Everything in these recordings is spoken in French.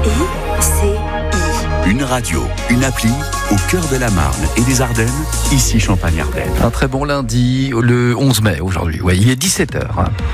Une radio, une appli, au cœur de la Marne et des Ardennes, ici Champagne-Ardenne. Un très bon lundi, le 11 mai aujourd'hui. Ouais, il est 17h.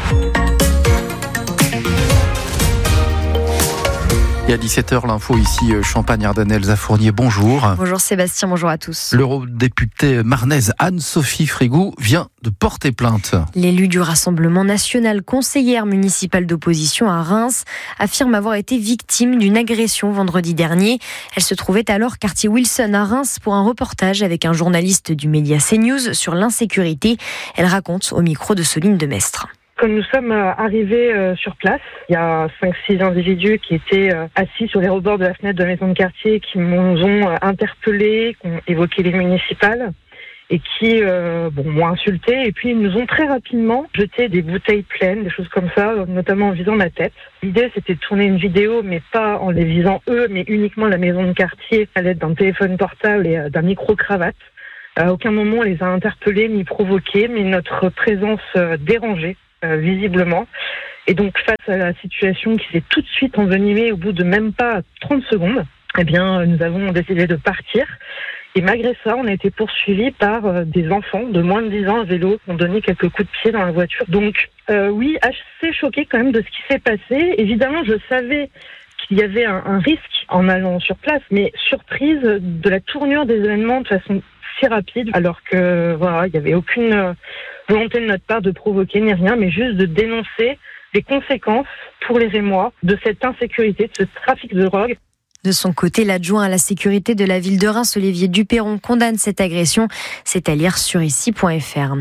Et à 17h, l'info ici, Champagne-Ardenne, Elsa Fournier, bonjour. Bonjour Sébastien, bonjour à tous. L'eurodéputée marnaise Anne-Sophie Frégou vient de porter plainte. L'élu du Rassemblement national, conseillère municipale d'opposition à Reims, affirme avoir été victime d'une agression vendredi dernier. Elle se trouvait alors quartier Wilson à Reims pour un reportage avec un journaliste du média CNews sur l'insécurité. Elle raconte au micro de Soline Demestre. Quand nous sommes arrivés sur place, il y a 5-6 individus qui étaient assis sur les rebords de la fenêtre de la maison de quartier, qui nous ont interpellés, qui ont évoqué les municipales et qui m'ont insulté. Et puis ils nous ont très rapidement jeté des bouteilles pleines, des choses comme ça, notamment en visant ma tête. L'idée c'était de tourner une vidéo, mais pas en les visant eux, mais uniquement la maison de quartier à l'aide d'un téléphone portable et d'un micro-cravate. À aucun moment on les a interpellés ni provoqués, mais notre présence dérangeait. Visiblement. Et donc, face à la situation qui s'est tout de suite envenimée au bout de même pas 30 secondes, eh bien, nous avons décidé de partir. Et malgré ça, on a été poursuivis par des enfants de moins de 10 ans à vélo qui ont donné quelques coups de pied dans la voiture. Donc, oui, assez choquée quand même de ce qui s'est passé. Évidemment, je savais qu'il y avait un risque en allant sur place, mais surprise de la tournure des événements de façon si rapide, alors que voilà, il n'y avait aucune volonté de notre part de provoquer ni rien, mais juste de dénoncer les conséquences pour les Rémois de cette insécurité, de ce trafic de drogue. De son côté, l'adjoint à la sécurité de la ville de Reims, Olivier Duperron, condamne cette agression. C'est à lire sur ici.fr.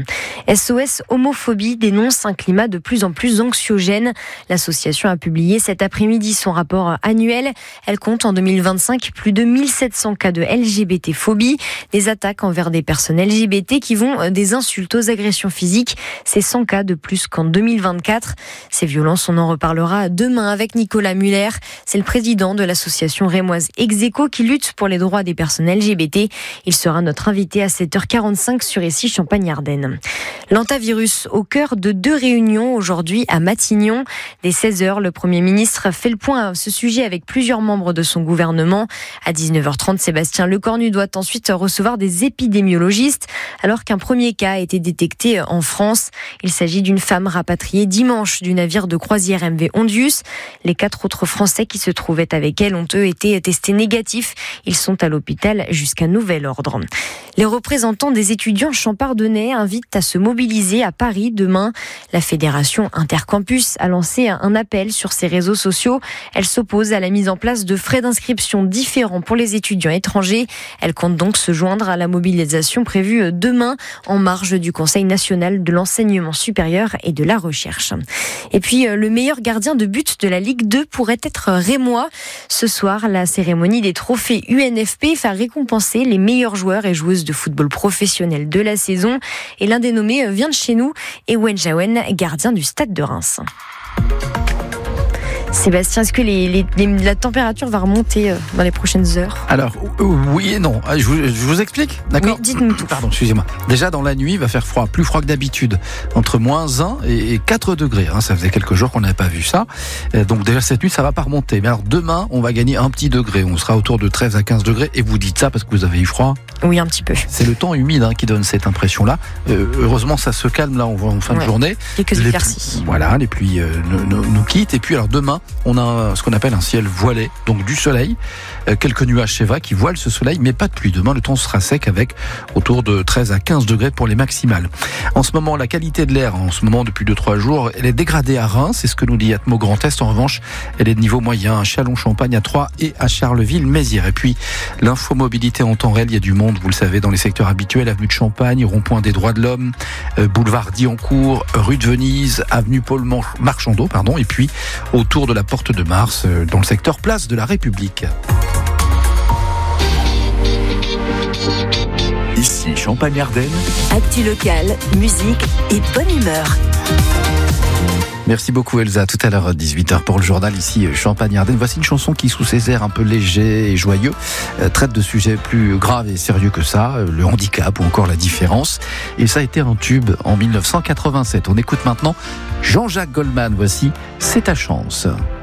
SOS Homophobie dénonce un climat de plus en plus anxiogène. L'association a publié cet après-midi son rapport annuel. Elle compte en 2025 plus de 1700 cas de LGBT-phobie, des attaques envers des personnes LGBT qui vont des insultes aux agressions physiques. C'est 100 cas de plus qu'en 2024. Ces violences, on en reparlera demain avec Nicolas Muller. C'est le président de l'association rémoise Execo qui lutte pour les droits des personnes LGBT. Il sera notre invité à 7h45 sur ici Champagne-Ardenne. L'antavirus au cœur de 2 réunions aujourd'hui à Matignon. Dès 16h, le Premier ministre fait le point à ce sujet avec plusieurs membres de son gouvernement. À 19h30, Sébastien Lecornu doit ensuite recevoir des épidémiologistes alors qu'un premier cas a été détecté en France. Il s'agit d'une femme rapatriée dimanche du navire de croisière MV Ondius. Les 4 autres Français qui se trouvaient avec elle ont eux été testés négatifs. Ils sont à l'hôpital jusqu'à nouvel ordre. Les représentants des étudiants champardonnais invitent à se mobiliser à Paris demain. La fédération Intercampus a lancé un appel sur ses réseaux sociaux. Elle s'oppose à la mise en place de frais d'inscription différents pour les étudiants étrangers. Elle compte donc se joindre à la mobilisation prévue demain en marge du Conseil national de l'enseignement supérieur et de la recherche. Et puis, le meilleur gardien de but de la Ligue 2 pourrait être rémois. Ce soir, la cérémonie des trophées UNFP va récompenser les meilleurs joueurs et joueuses de football professionnel de la saison. Et l'un des nommés vient de chez nous, Ewen Jawen, gardien du Stade de Reims. Sébastien, est-ce que la température va remonter dans les prochaines heures ? Alors, oui et non. Je vous explique, d'accord ? Oui, dites-nous tout. Pardon, excusez-moi. Déjà, dans la nuit, il va faire froid, plus froid que d'habitude. Entre moins 1 et 4 degrés. Ça faisait quelques jours qu'on n'avait pas vu ça. Donc déjà, cette nuit, ça va pas remonter. Mais alors, demain, on va gagner un petit degré. On sera autour de 13 à 15 degrés. Et vous dites ça parce que vous avez eu froid ? Oui, un petit peu. C'est le temps humide qui donne cette impression-là. Heureusement, ça se calme là en fin de journée. Quelques éclaircies. Voilà, les pluies nous quittent. Et puis, alors demain, on a ce qu'on appelle un ciel voilé, donc du soleil, quelques nuages c'est vrai qui voilent ce soleil, mais pas de pluie. Demain le temps sera sec avec autour de 13 à 15 degrés pour les maximales. En ce moment, la qualité de l'air, depuis 2-3 jours, elle est dégradée à Reims, c'est ce que nous dit Atmo Grand Est. En revanche, elle est de niveau moyen à Châlons-Champagne, à Troyes et à Charleville-Mézières. Et puis l'infomobilité en temps réel, il y a du monde, vous le savez, dans les secteurs habituels, avenue de Champagne, rond-point des Droits de l'Homme, boulevard Dillancourt, rue de Venise, avenue Paul Marchandeau, et puis autour de la Porte de Mars, dans le secteur Place de la République. Ici Champagne-Ardenne. Actu locale, musique et bonne humeur. Merci beaucoup Elsa. Tout à l'heure à 18h pour le journal ici Champagne-Ardenne. Voici une chanson qui, sous ses airs un peu légers et joyeux, traite de sujets plus graves et sérieux que ça, le handicap ou encore la différence. Et ça a été un tube en 1987. On écoute maintenant Jean-Jacques Goldman. Voici C'est ta chance.